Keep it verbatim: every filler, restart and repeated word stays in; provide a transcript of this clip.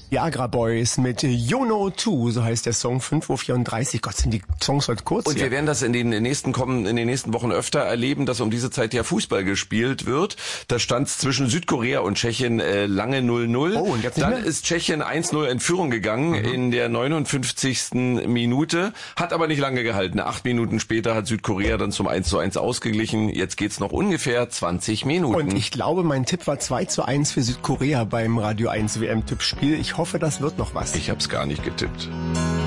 Die Agra Boys mit You Know Too, so heißt der Song, fünf Uhr vierunddreißig. Gott, sind die Songs heute kurz. Und hier. wir werden das in den nächsten kommen, in den nächsten Wochen öfter erleben, dass um diese Zeit ja Fußball gespielt wird. Da stand es zwischen Südkorea und Tschechien äh, lange null null. Oh, und jetzt nicht Dann mehr? ist Tschechien eins null in Führung gegangen mhm. in der neunundfünfzigsten Minute, hat aber nicht lange gehalten. Acht Minuten später hat Südkorea dann zum eins zu eins ausgeglichen. Jetzt geht's noch ungefähr zwanzig Minuten. Und ich glaube, mein Tipp war zwei zu eins für Südkorea beim Radio eins W M-Tippspiel. Ich hoffe, das wird noch was. Ich hab's gar nicht getippt.